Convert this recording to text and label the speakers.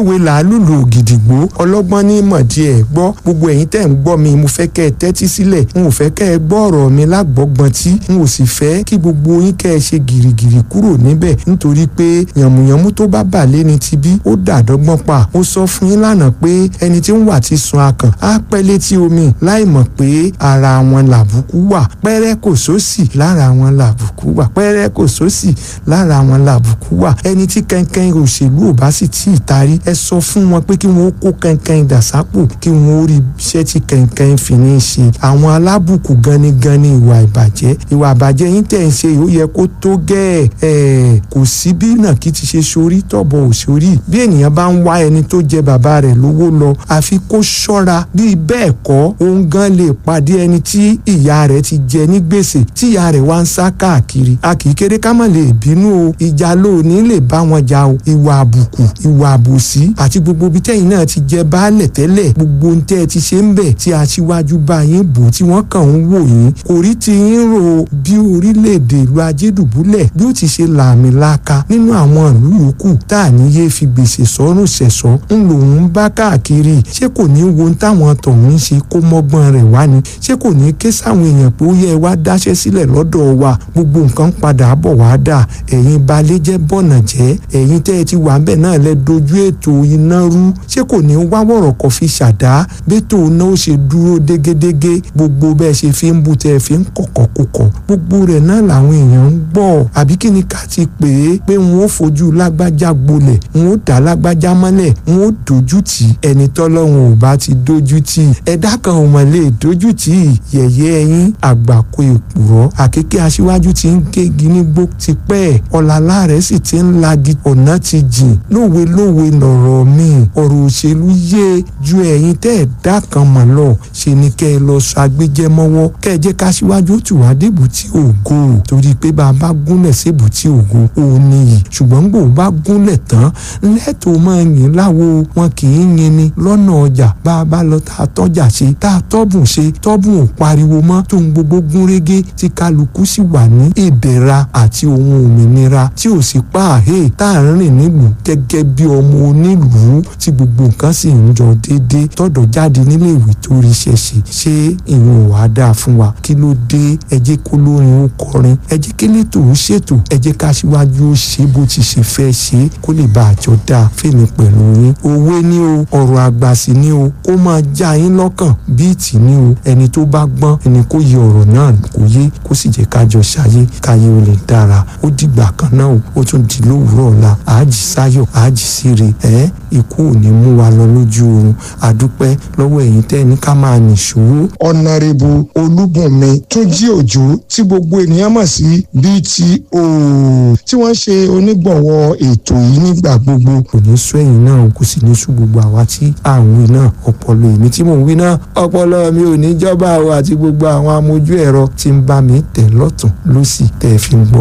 Speaker 1: ewé làálùlù ògìdìgbò ọlọ́gbọ́n ní mọ̀dí ẹ̀ gbọ́. Gbogbo ẹ̀yin tẹ́ ń gbọ́ mi mo fẹ́ kẹ́ ẹ tẹ́tí sílẹ̀, n ò fẹ́ kẹ́ ẹ gbọ́ ọ̀rọ̀ mi lágbọ́gbọ́n tí n ò sì fẹ́ kí gbogbo yín kẹ́ ẹ ṣe gìrìgìrì kúrò níbẹ̀ nítorí pé yànmùyànmú tó bá bà lé ní tibí ó dàdọ́gbọ́n pa. Mo sọ fún yín lánàá pé ẹni tí ń wà ti sun akàn á pẹ́ létí omi láì mọ̀ pé ara wọn làbùkù wà. Pẹ́rẹ́ kò sósì lára wọn làbùkù wà. Pẹ́rẹ́ kò sósì lára wọn làbùkù wà. Ẹni tí kẹ́ńkẹ́ń òṣèlú ò bá sì tí ì tarí, ẹ sọ fún wọn pé kí wọn ó kó kẹ́ńkẹ́ń dàsápò kí wọn ó rí iṣẹ́ tí kẹ́ńkẹ́ń fi ní í ṣe. Àwọn alábùkù ganigani ìwà ìbàjẹ́ yín tẹ̀ ń ṣe ó yẹ kó tó gẹ́ẹ̀. Kò sí bí nàkí ti ṣe sórí tọ̀bọ̀ òṣòrí. Bí ènìyàn bá ń wá ẹni tó jẹ bàbá rẹ̀ lówó lọ, àfi kó ṣọ́ra. Bí bẹ́ẹ̀ kọ́, òun gan lè pàdé ẹni tí ìyá rẹ̀ ti jẹ ní gbèsè tí ìyá rẹ̀ wá ń sá káàkiri. A kì í kéré ká má lè bínú o. Ìjà lóòní lè bá wọn jà o. Ìwà àbùkù, ìwà àbòsí àti gbogbo ibi tẹ́yìn náà ti jẹ baálẹ̀ tẹ́lẹ̀, gbogbo ohun tẹ́ ẹ ti ṣe ń bẹ̀ tí aṣíwájú bá yín bò tí wọ́n kàn ń wò yín. Kò rí ti yín rò bí orílẹ̀-èdè ìlú Ajédùbúlẹ̀ bí ó ti ṣe lààmìlaka nínú àwọn ìlú yòókù tá à ní yé fi gbèsè sọ́rùn ṣẹ̀ṣọ́ ń lòun bá káàkiri. Ṣé kò ní wo ohun táwọn tọ̀hún ń ṣe kó mọ́gbọ́n rẹ̀ wá ni? Ṣé kò ní ké sáwọn èèyàn pé ó yẹ wá dáṣẹ́ sílẹ̀ lọ́dọ̀ wa? Gbogbo nǹkan padà bọ̀ wá dà. Ẹ̀yin balẹ̀ jẹ́ bọ̀nà jẹ́. Ẹ̀yin tẹ́ ẹ ti wà ń bẹ̀ náà lẹ dojú ètò iná rú. Ṣé kò ní wá wọ̀rọ̀ kọ̀ fi ṣàdá bẹ́tò iná ó ṣe dúró dégédégé? Gbogbo bẹ́ẹ̀ ṣe fi ń bu tẹ́ ẹ fi ń kọ̀kọ̀kùkọ̀. Gbogbo rẹ̀ náà làwọn èèyàn ń gbọ́. Àbí kí ni ká ti pè é pé wọn ó fojú lágbájá gbolẹ̀, wọn ó dá lágbájá mọ́lẹ̀, wọn ó dojú tì ẹni tọ́lọ́run ò bá ti dojú tì. Ẹ̀dá kan ò mọ̀ lè dojú tì. Yẹ̀yẹ́ ẹ̀yin àgbàkó èpùrọ́. Àkékè aṣíwájú ti ń gégi nígbó ti pẹ́. Ọ̀làlá rẹ̀ sì ti ń lagi, ọ̀nà ti jìn. Lówe lọ̀rọ̀ mi. Ọ̀rọ̀ òṣèlú yé ju ẹ̀yin tẹ́ ẹ̀ dá kan mọ̀ lọ. Ṣe ni kẹ́ ẹ lọ sọ agbẹ́jẹ́mọ́wọ́. Kẹ́ ẹ jẹ́ káṣíwájú tù wá débùtì ògo. Torí pé bá a bá gúnlẹ̀ sébùtì ògo òun nìyí. Ṣùgbọ́n gbòó bá gúnlẹ̀ tán lẹ́tọ̀ọ́ máa yìn láwo. Wọn kì í yin ni lọ́nà ọjà. Bá a bá lọ tá a tọ́jà ṣe, tá a tọ́bùn ṣe, tọ́bùn ò pariwo mọ́, tó ń gbogbo gún régé tí kálukú sì wà ní ìdẹ̀ra àti ohun òmìnira tí ò sí páàhé tá à ń rìn nílùú gẹ́gẹ́ bí ọmọ onílùú tí gbogbo nǹkan sì ń jọ déédéé. Tọ́dọ̀ jáde nílé ìwé tó rí ṣẹ̀ṣẹ̀. Ṣé ìyẹn ò wá dáa fún wa? Kí ló dé? Ẹ jẹ́ kó lórin ó kọrin. Ẹ jẹ́ kí létò ó ṣètò. Ẹ jẹ́ káṣíwájú ó ṣe bó ti ṣe fẹ́ ṣe kó lè bá àjọ dáa fèmí pẹ̀lú yín. Òwe ni o, ọ̀rọ̀ àgbà sì ni o, kó máa já yín lọ́kàn bíìtì ni o. Ẹni tó bá gbọ́n ẹni kó yẹ ọ̀rọ̀ náà kó yé kó sì jẹ́ kájọ ṣayé káyé ó lè dára. Ó dìgbà kan náà o, ó tún di lówùúrọ̀ ọ̀la. Àájì sáyọ̀, àájì síre. Ikú ò ní mú wa lọ lójú oorun. Àdúpẹ́ lọ́wọ́ ẹ̀yin tẹ́ ní ká máa nìṣó. Ọ̀nàrẹ́bù Olúbùnmi Túnjí Òjó tí gbogbo ènìyàn mọ̀ sí BTO tí wọ́n ṣe onígbọ̀wọ́ ètò yìí nígbà gbogbo. Kò ní sú ẹ̀yin náà, kò sì ní sú gbogbo àwa tí à ń wí náà. Ọpọlọ èmi tí mò ń wí náà, ọpọlọ mi ò ní jọba o àti gbogbo àwọn amójú ẹ̀rọ tí ń bá mi tẹ̀ lọ́tùn lósì tẹ́ fi ń gbọ́.